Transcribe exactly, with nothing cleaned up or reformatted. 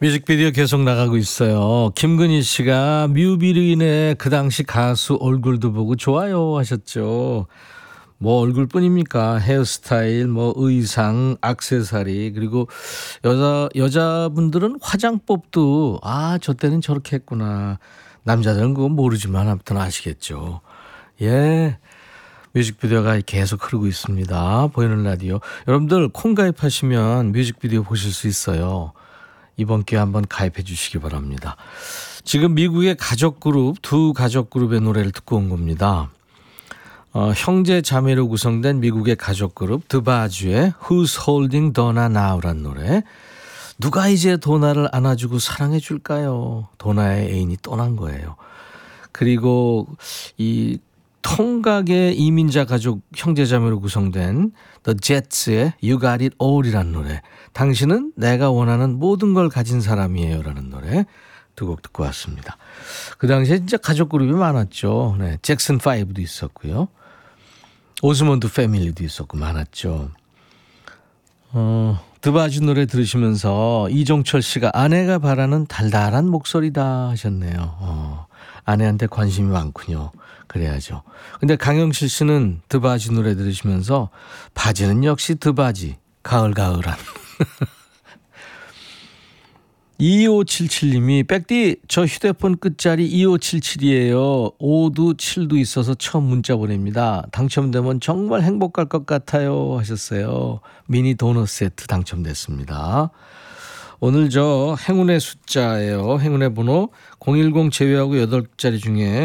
뮤직비디오 계속 나가고 있어요. 김근희 씨가 뮤비르인의 그 당시 가수 얼굴도 보고 좋아요 하셨죠. 뭐 얼굴뿐입니까? 헤어스타일, 뭐 의상, 액세서리, 그리고 여자 여자분들은 화장법도 아, 저 때는 저렇게 했구나. 남자들은 그거 모르지만 아무튼 아시겠죠. 예. 뮤직비디오가 계속 흐르고 있습니다. 보이는 라디오. 여러분들 콩 가입하시면 뮤직비디오 보실 수 있어요. 이번 기회에 한번 가입해 주시기 바랍니다. 지금 미국의 가족그룹, 두 가족그룹의 노래를 듣고 온 겁니다. 어, 형제 자매로 구성된 미국의 가족그룹 드바주의 Who's Holding Donna Now라는 노래. 누가 이제 도나를 안아주고 사랑해 줄까요? 도나의 애인이 떠난 거예요. 그리고 이 통각의 이민자 가족 형제자매로 구성된 The Jets의 You Got It All이라는 노래. 당신은 내가 원하는 모든 걸 가진 사람이에요 라는 노래 두 곡 듣고 왔습니다. 그 당시에 진짜 가족 그룹이 많았죠. 네, 잭슨 파이브도 있었고요. 오스몬드 패밀리도 있었고 많았죠. 어, 드바주 노래 들으시면서 이종철 씨가 아내가 바라는 달달한 목소리다 하셨네요. 어, 아내한테 관심이 많군요. 그래야죠. 근데 강영실 씨는 드바지 노래 들으시면서 바지는 역시 드바지 가을가을한. 이오칠칠님이 백디 저 휴대폰 끝자리 이오칠칠이에요. 오도 칠도 있어서 처음 문자 보냅니다. 당첨되면 정말 행복할 것 같아요 하셨어요. 미니 도넛 세트 당첨됐습니다. 오늘 저 행운의 숫자예요. 행운의 번호 공일공 제외하고 여덟 자리 중에